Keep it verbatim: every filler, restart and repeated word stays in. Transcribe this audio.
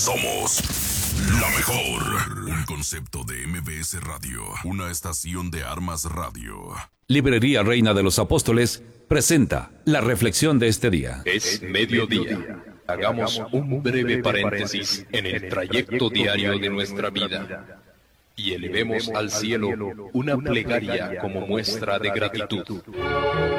Somos la mejor. Un concepto de M B S Radio. Una estación de Armas Radio. Librería Reina de los Apóstoles presenta la reflexión de este día. Es mediodía. Hagamos un breve paréntesis en el trayecto diario de nuestra vida y elevemos al cielo una plegaria como muestra de gratitud.